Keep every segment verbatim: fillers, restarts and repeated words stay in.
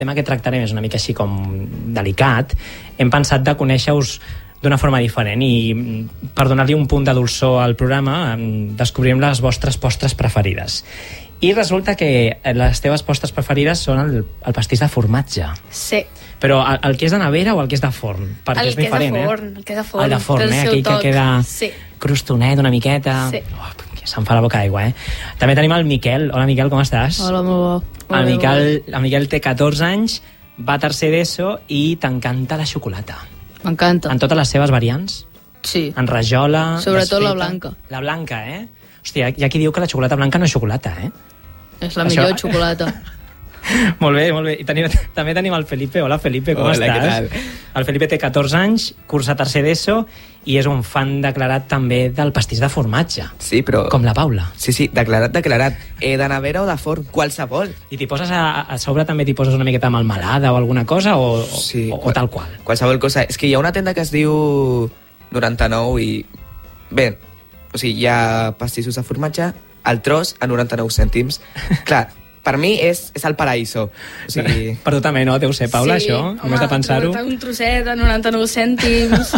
tema que tractarem és una mica així com delicat, hem pensat de conèixer-us d'una forma diferent i per donar-li un punt de dolçor al programa descobrim les vostres postres preferides. I resulta que les teves postres preferides són el, el pastís de formatge. Sí. Però el, el que és de nevera o el que és de forn? Perquè el és diferent, que és de forn, eh? El que és de forn. El de forn, eh? Aquell toc. que queda sí. crostonet una miqueta. Sí. Oh, se'm fa la boca d'aigua, eh? També tenim el Miquel. Hola, Miquel, com estàs? Hola, molt bo. El Miquel, el Miquel té catorze anys, va a tercer d'ESO i t'encanta la xocolata. M'encanta. En totes les seves variants? Sí. En rajola... Sobretot desfeta. la blanca. La blanca, eh? Hòstia, hi ha qui diu que la xocolata blanca no és xocolata, eh? És la Això... millor xocolata. Molt bé, molt bé. I tenim, també tenim el Felipe. Hola, Felipe, com Hola, estàs? què tal? El Felipe té catorze anys, cursa tercer d'ESO i és un fan declarat també del pastís de formatge. Sí, però... Com la Paula. Sí, sí, declarat, declarat. Eh, de nevera o de forn, qualsevol. I t'hi poses a, a sobre també t'hi poses una miqueta de melmelada o alguna cosa o, Sí, o, o tal qual? Qualsevol cosa. És que hi ha una tenda que es diu noranta-nou i... Bé, o sigui, hi ha pastissos de formatge, el tros a noranta-nou cèntims. Clar, per mi és, és el paraíso. O sigui... Per tu també, no? Deu ser, Paula, sí, això? home, Només de pensar-ho. un trosset de noranta-nou cèntims.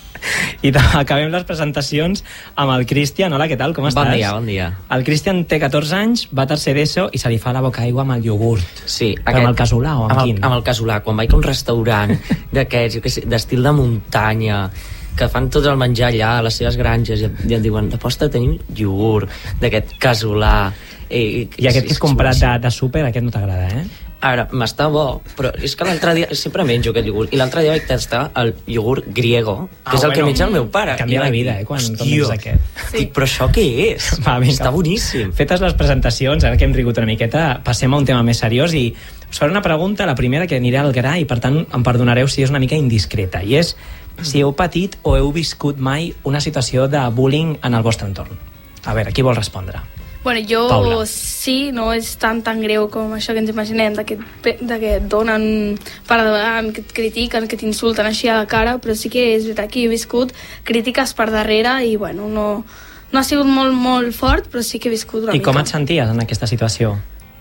I acabem les presentacions amb el Cristian. Hola, què tal? Com estàs? Bon dia, bon dia. El Cristian té catorze anys, va a tercer d'ESO i se li fa la boca aigua amb el iogurt. Sí, Però amb el casolà o amb, amb el, quin? Amb el casolà. Quan vaig a un restaurant d'aquests, jo què sé, d'estil de muntanya, que fan tot el menjar allà a les seves granges i, i em diuen, de postre tenim iogurt, d'aquest casolà. I, I aquest que has comprat de, de súper, aquest no t'agrada, eh? A veure, m'està bo, però és que l'altre dia sempre menjo aquest iogurt, i l'altre dia vaig tastar el iogurt griego, que Ah, és el bueno, que menja el meu pare. canvia I la vaig vida, dir, eh, quan hòstia, tomes aquest. Sí. Dic, però això què és? Va, vinga. Està boníssim. Fetes les presentacions, ara que hem rigut una miqueta, passem a un tema més seriós i us faré una pregunta, la primera que anirà al gra i per tant em perdonareu si és una mica indiscreta, i és si heu patit o heu viscut mai una situació de bullying en el vostre entorn. A veure, qui vol respondre? Bueno, jo Paula. sí, no és tan tan greu com això que ens imaginem, de que, de que et donen per davant, que et critiquen, que t'insulten així a la cara, però sí que és veritat que he viscut crítiques per darrere i bueno, no, no ha sigut molt, molt fort, però sí que he viscut una I mica. com et senties en aquesta situació?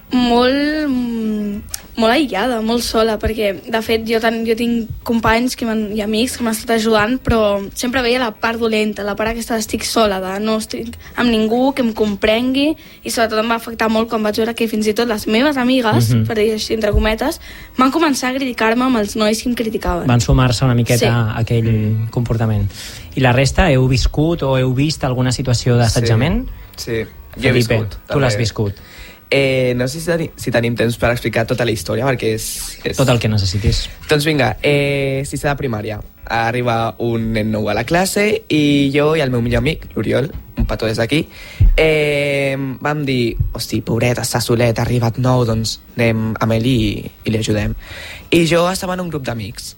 Molt, mm, molt aïllada, molt sola, perquè de fet jo, tan, jo tinc companys que i amics que m'han estat ajudant, però sempre veia la part dolenta, la part aquesta estic sola, de no estic amb ningú que em comprengui, i sobretot em va afectar molt quan vaig veure que fins i tot les meves amigues, Mhm. per dir així entre cometes, van començar a criticar-me amb els nois que em criticaven. Van sumar-se una miqueta Sí. a aquell comportament. I la resta, heu viscut o heu vist alguna situació d'assetjament? Sí, jo he Felipe, viscut. tu l'has també. viscut. Eh, no sé si, teni, si tenim temps per explicar tota la història, perquè és... és... Tot el que necessitis. Doncs vinga, eh, sisè de primària. Arriba un nen nou a la classe i jo i el meu millor amic, l'Oriol, un petó des d'aquí, eh, vam dir, hosti, pobret, està solet, ha arribat nou, doncs anem amb ell i, i li ajudem. I jo estava en un grup d'amics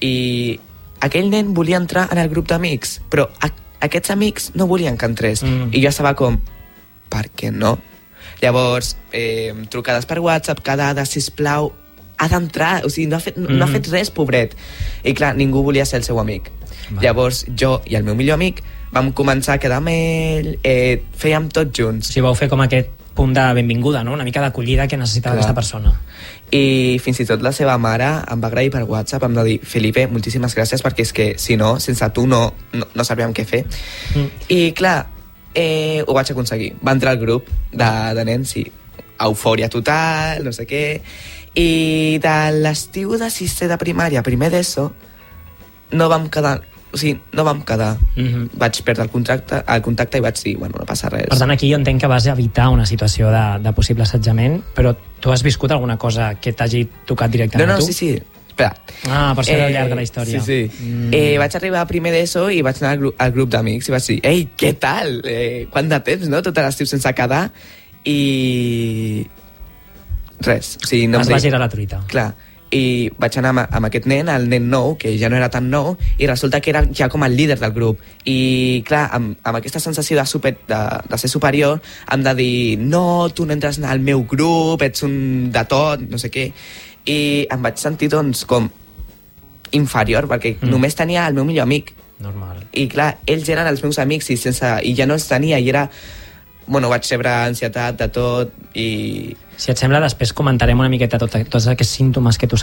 i aquell nen volia entrar en el grup d'amics, però a, aquests amics no volien que entrés. Mm. I jo estava com, per què no? Llavors, eh, trucades per WhatsApp, quedades, sisplau, ha d'entrar, o sigui, no ha, fet, no, Mm. no ha fet res, pobret. I clar, ningú volia ser el seu amic. Va. Llavors, jo i el meu millor amic vam començar a quedar amb ell, eh, fèiem tots O junts. sigui, vau fer com aquest punt de benvinguda, no? Una mica d'acollida que necessitava Clar. aquesta persona. I fins i tot la seva mare em va agrair per WhatsApp, em va dir, Felipe, moltíssimes gràcies, perquè és que, si no, sense tu no, no, no sabíem què fer. Mm. I clar, eh, ho vaig aconseguir. Va entrar al grup de, de nens i eufòria total, no sé què. I de l'estiu de sisè de primària a primer d'ESO no vam quedar, o sigui, no vam quedar. Mhm. Vaig perdre el contacte, el contacte i vaig dir, bueno, no passa res. Per tant, aquí jo entenc que vas evitar una situació de, de possible assetjament, però tu has viscut alguna cosa que t'hagi tocat no, directament no, a tu? sí, sí. Espera. Ah, per això era al llarg de la història. Sí, sí. Mm. Eh, vaig arribar a primer d'ESO i vaig anar al, gru al grup d'amics i vaig dir, ei, què tal? Eh, quant de temps, no? Tot l'estiu sense quedar. I... res. O sigui, no Es em va deia- girar la truita. Clar. I vaig anar amb, amb aquest nen, el nen nou, que ja no era tan nou, i resulta que era ja com el líder del grup. I, clar, amb, amb aquesta sensació de, super, de, de ser superior, hem de dir, no, tu no entres al meu grup, ets un de tot, no sé què. I em vaig sentir, doncs, com inferior, perquè Mm. mm. només tenia el meu millor amic. Normal. I, clar, ells eren els meus amics i, sense, i ja no els tenia, i era bueno, vaig rebre ansietat de tot i... Si et sembla, després comentarem una miqueta tot, tots aquests símptomes que tu